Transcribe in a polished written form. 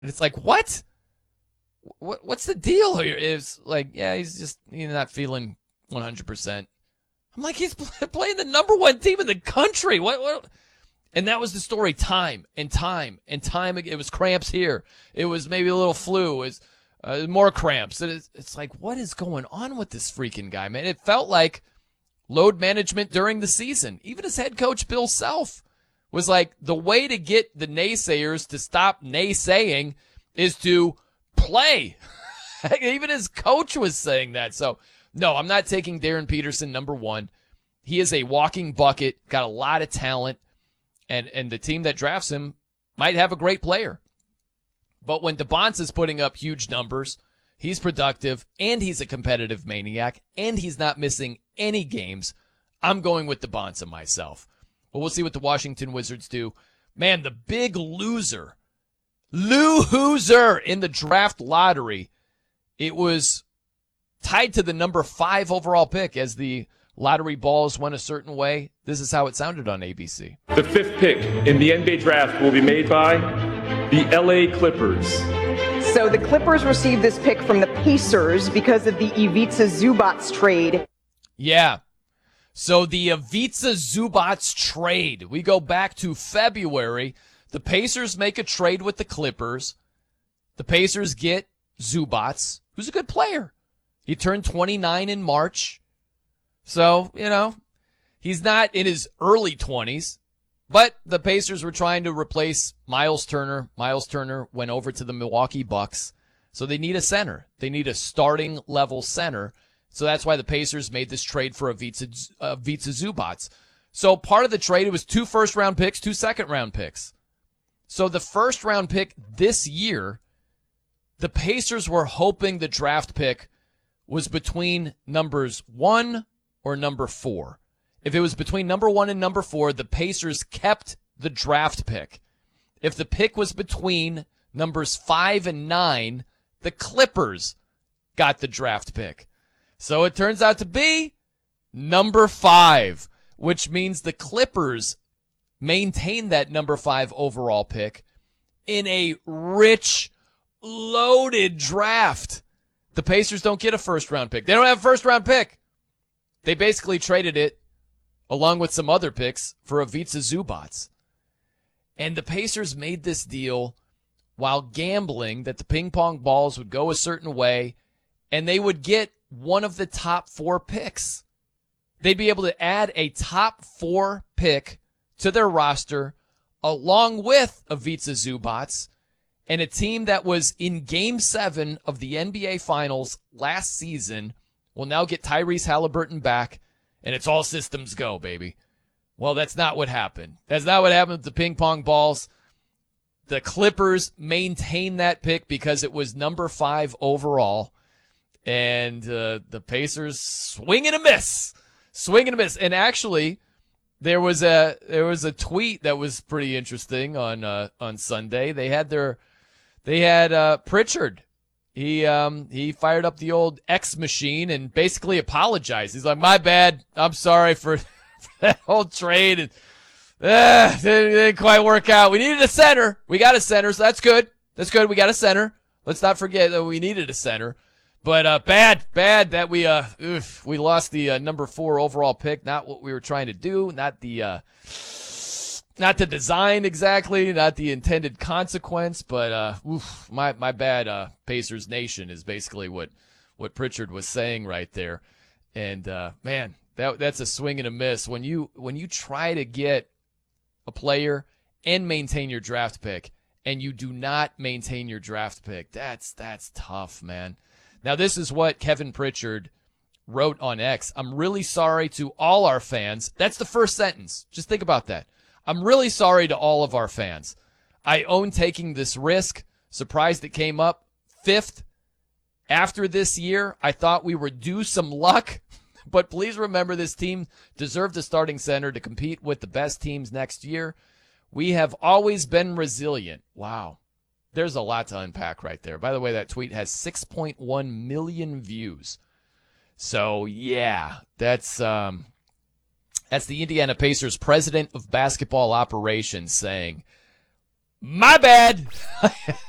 And it's like, what? What's the deal here? It's like, yeah, he's not feeling 100%. I'm like, he's playing the number one team in the country. What? And that was the story time and time and time. It was cramps here. It was maybe a little flu. It was more cramps. It's like, what is going on with this freaking guy, man? It felt like load management during the season. Even his head coach, Bill Self, was like, the way to get the naysayers to stop naysaying is to play. Even his coach was saying that. So, no, I'm not taking Darren Peterson number one. He is a walking bucket, got a lot of talent, and the team that drafts him might have a great player. But when DeBonce is putting up huge numbers, he's productive, and he's a competitive maniac, and he's not missing any games, I'm going with DeBonce myself. But we'll see what the Washington Wizards do. Man, the big loser in the draft lottery, it was tied to the number 5 overall pick as the lottery balls went a certain way. This is how it sounded on ABC. The 5th pick in the NBA draft will be made by the LA Clippers. So the Clippers received this pick from the Pacers because of the Ivica Zubac trade. Yeah. So the Ivica Zubac trade. We go back to February. The Pacers make a trade with the Clippers. The Pacers get Zubac, who's a good player. He turned 29 in March. So, he's not in his early 20s. But the Pacers were trying to replace Miles Turner. Miles Turner went over to the Milwaukee Bucks. So they need a center. They need a starting level center. So that's why the Pacers made this trade for Ivica Zubac. So part of the trade, it was 2 first-round picks, 2 second-round picks. So the first-round pick this year, the Pacers were hoping the draft pick was between numbers 1 or number 4. If it was between number 1 and number 4, the Pacers kept the draft pick. If the pick was between numbers 5 and 9, the Clippers got the draft pick. So it turns out to be number 5, which means the Clippers maintain that number 5 overall pick in a rich, loaded draft. The Pacers don't get a first-round pick. They don't have a first-round pick. They basically traded it, along with some other picks, for Ivica Zubac. And the Pacers made this deal while gambling that the ping-pong balls would go a certain way, and they would get one of the top 4 picks. They'd be able to add a top 4 pick to their roster, along with Ivica Zubac, and a team that was in Game 7 of the NBA Finals last season will now get Tyrese Halliburton back, and it's all systems go, baby. Well, that's not what happened. That's not what happened with the ping pong balls. The Clippers maintained that pick because it was number 5 overall, and the Pacers swing and a miss. And actually, there was a tweet that was pretty interesting on Sunday. They had Pritchard. He fired up the old X machine and basically apologized. He's like, my bad. I'm sorry for that whole trade. And, didn't quite work out. We needed a center. We got a center, so that's good. That's good. We got a center. Let's not forget that we needed a center. But bad that we lost the number 4 overall pick. Not what we were trying to do. Not the design exactly. Not the intended consequence. But my bad. Pacers Nation is basically what Pritchard was saying right there. And man, that's a swing and a miss when you try to get a player and maintain your draft pick, and you do not maintain your draft pick. That's tough, man. Now, this is what Kevin Pritchard wrote on X. I'm really sorry to all our fans. That's the first sentence. Just think about that. I'm really sorry to all of our fans. I own taking this risk. Surprised it came up 5th. After this year, I thought we were due some luck. But please remember, this team deserved a starting center to compete with the best teams next year. We have always been resilient. Wow. There's a lot to unpack right there. By the way, that tweet has 6.1 million views. So, yeah, that's the Indiana Pacers president of basketball operations saying, my bad.